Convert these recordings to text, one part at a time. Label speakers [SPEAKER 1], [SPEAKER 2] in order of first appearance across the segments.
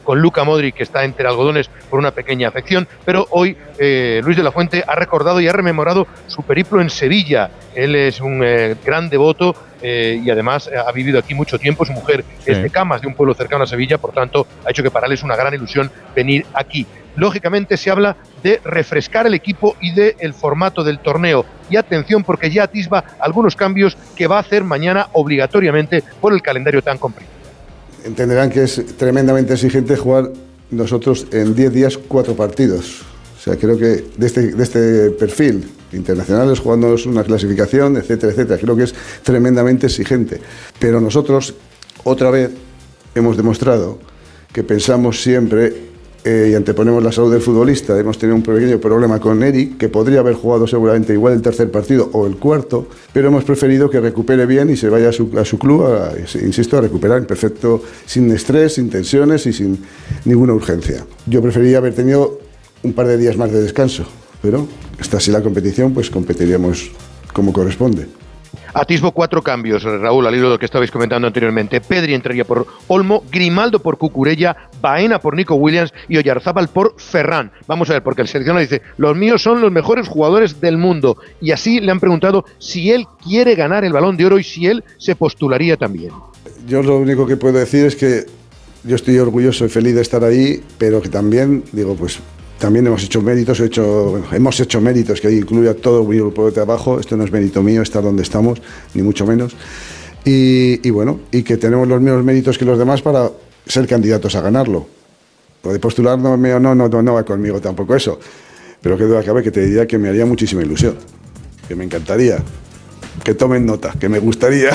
[SPEAKER 1] con Luka Modric, que está entre algodones por una pequeña afección, pero hoy Luis de la Fuente ha recordado y ha rememorado su periplo en Sevilla. Él es un gran devoto y además ha vivido aquí mucho tiempo. Su mujer es de Camas, de un pueblo cercano a Sevilla, por tanto ha hecho que para él es una gran ilusión venir aquí. Lógicamente se habla de refrescar el equipo y del formato del torneo. Y atención, porque ya atisba algunos cambios que va a hacer mañana obligatoriamente por el calendario tan comprimido.
[SPEAKER 2] Entenderán que es tremendamente exigente jugar nosotros en 10 días 4 partidos. O sea, creo que de este perfil, internacionales jugándonos una clasificación, etcétera, etcétera, creo que es tremendamente exigente. Pero nosotros, otra vez, hemos demostrado que pensamos siempre y anteponemos la salud del futbolista. Hemos tenido un pequeño problema con Eric, que podría haber jugado seguramente igual el tercer partido o el cuarto, pero hemos preferido que recupere bien y se vaya a su club, insisto, a recuperar en perfecto, sin estrés, sin tensiones y sin ninguna urgencia. Yo preferiría haber tenido un par de días más de descanso, pero está así la competición, pues competiríamos como corresponde.
[SPEAKER 1] Atisbo 4 cambios, Raúl, al hilo de lo que estabais comentando anteriormente. Pedri entraría por Olmo, Grimaldo por Cucurella, Baena por Nico Williams y Oyarzábal por Ferran. Vamos a ver, porque el seleccionador dice, los míos son los mejores jugadores del mundo. Y así le han preguntado si él quiere ganar el Balón de Oro y si él se postularía también.
[SPEAKER 2] Yo lo único que puedo decir es que yo estoy orgulloso y feliz de estar ahí, pero que también, digo, pues también hemos hecho méritos, hemos hecho méritos, que incluye a todo mi grupo de trabajo. Esto no es mérito mío estar donde estamos, ni mucho menos. Y bueno, y que tenemos los mismos méritos que los demás para ser candidatos a ganarlo. Lo de postular no va conmigo tampoco eso. Pero qué duda cabe que te diría que me haría muchísima ilusión, que me encantaría, que tomen nota, que me gustaría.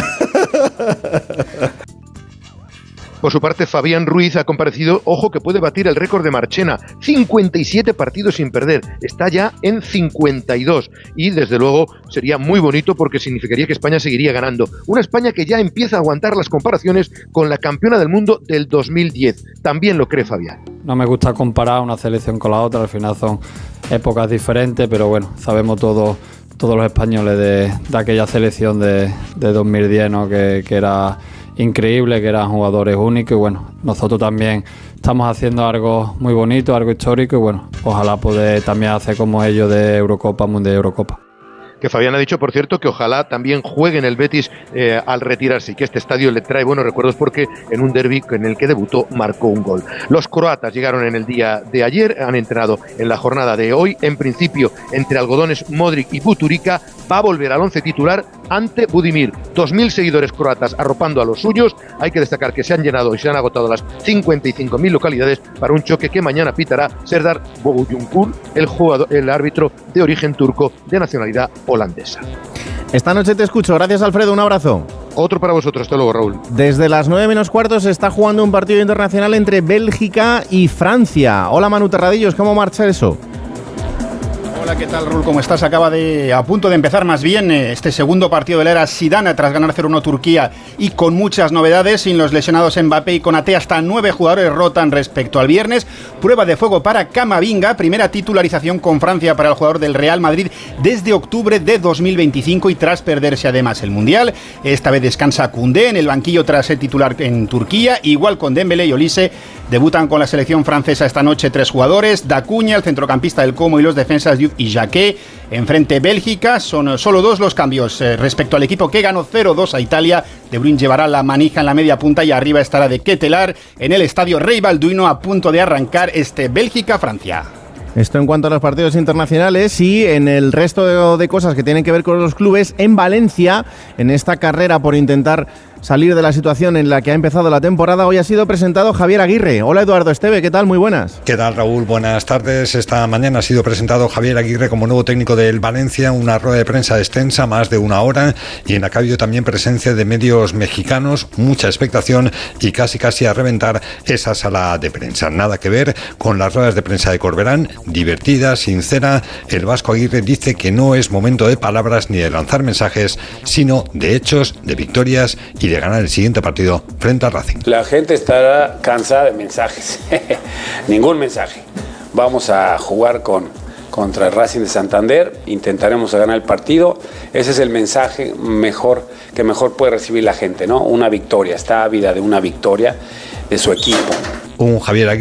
[SPEAKER 1] Por su parte, Fabián Ruiz ha comparecido, ojo, que puede batir el récord de Marchena, 57 partidos sin perder, está ya en 52 y desde luego sería muy bonito porque significaría que España seguiría ganando, una España que ya empieza a aguantar las comparaciones con la campeona del mundo del 2010, también lo cree Fabián.
[SPEAKER 3] No me gusta comparar una selección con la otra, al final son épocas diferentes, pero bueno, sabemos todos los españoles de aquella selección de 2010, ¿no? que era increíble, que eran jugadores únicos y bueno, nosotros también estamos haciendo algo muy bonito, algo histórico y bueno, ojalá poder también hacer como ellos de Eurocopa, Mundial de Eurocopa.
[SPEAKER 1] Que Fabián ha dicho, por cierto, que ojalá también juegue en el Betis al retirarse y que este estadio le trae buenos recuerdos porque en un derbi en el que debutó marcó un gol. Los croatas llegaron en el día de ayer, han entrenado en la jornada de hoy, en principio entre algodones Modric y Buturica, va a volver al 11 titular ante Budimir. 2.000 seguidores croatas arropando a los suyos, hay que destacar que se han llenado y se han agotado las 55.000 localidades para un choque que mañana pitará Serdar Boguyunkur, el árbitro de origen turco de nacionalidad holandesa.
[SPEAKER 4] Esta noche te escucho. Gracias, Alfredo. Un abrazo.
[SPEAKER 1] Otro para vosotros. Hasta luego, Raúl.
[SPEAKER 4] Desde las 9:15 se está jugando un partido internacional entre Bélgica y Francia. Hola, Manu Terradillos. ¿Cómo marcha eso?
[SPEAKER 5] Hola, ¿qué tal, Raúl? ¿Cómo estás? Acaba a punto de empezar más bien este segundo partido de la era Zidane tras ganar 0-1 Turquía y con muchas novedades, sin los lesionados Mbappé y Konaté, hasta 9 jugadores rotan respecto al viernes. Prueba de fuego para Camavinga, primera titularización con Francia para el jugador del Real Madrid desde octubre de 2025 y tras perderse además el Mundial. Esta vez descansa Koundé en el banquillo tras ser titular en Turquía, igual con Dembélé y Olise. Debutan con la selección francesa esta noche 3 jugadores, Dacuña, el centrocampista del Como y los defensas Diouf y Jacquet. Enfrente Bélgica, son solo 2 los cambios respecto al equipo que ganó 0-2 a Italia. De Bruyne llevará la manija en la media punta y arriba estará de Ketelaar en el estadio Rey Balduino a punto de arrancar este Bélgica-Francia.
[SPEAKER 4] Esto en cuanto a los partidos internacionales y en el resto de cosas que tienen que ver con los clubes. En Valencia, en esta carrera por intentar salir de la situación en la que ha empezado la temporada, hoy ha sido presentado Javier Aguirre. Hola, Eduardo Esteve, ¿qué tal? Muy buenas.
[SPEAKER 6] ¿Qué tal, Raúl? Buenas tardes. Esta mañana ha sido presentado Javier Aguirre como nuevo técnico del Valencia, una rueda de prensa extensa, más de 1 hora, y en la que ha habido también presencia de medios mexicanos, mucha expectación y casi a reventar esa sala de prensa. Nada que ver con las ruedas de prensa de Corberán, divertida, sincera. El vasco Aguirre dice que no es momento de palabras ni de lanzar mensajes, sino de hechos, de victorias y de ganar el siguiente partido frente al Racing.
[SPEAKER 7] La gente estará cansada de mensajes. Ningún mensaje. Vamos a jugar contra el Racing de Santander, intentaremos ganar el partido. Ese es el mensaje que mejor puede recibir la gente, ¿no? Una victoria, está ávida de una victoria de su equipo.
[SPEAKER 6] Un Javier Aguirre